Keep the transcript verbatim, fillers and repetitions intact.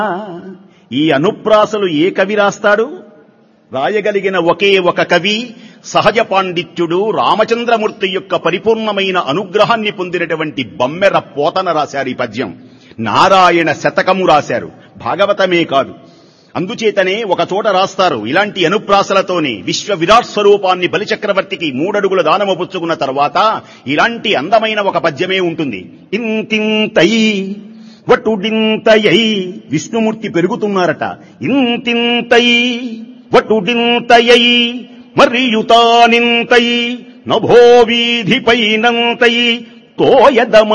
ఈ అనుప్రాసలు ఏ కవి రాస్తాడు? రాయగలిగిన ఒకే ఒక కవి, సహజ పాండిత్యుడు, రామచంద్రమూర్తి యొక్క పరిపూర్ణమైన అనుగ్రహాన్ని పొందినటువంటి బమ్మెర పోతన రాశారు ఈ పద్యం. నారాయణ శతకము రాశారు, భాగవతమే కాదు. అందుచేతనే ఒక చోట రాస్తారు, ఇలాంటి అనుప్రాసలతోనే విశ్వ విరాట్ స్వరూపాన్ని బలిచక్రవర్తికి మూడడుగుల దానము పుచ్చుకున్న తర్వాత ఇలాంటి అందమైన ఒక పద్యమే ఉంటుంది. ఇంతింతై వటుడింతయై, విష్ణుమూర్తి పెరుగుతున్నారట. ఇంతింతై వటుడింతయై మరియుతానింతై నభో వీధిపైనంతై తోయదమ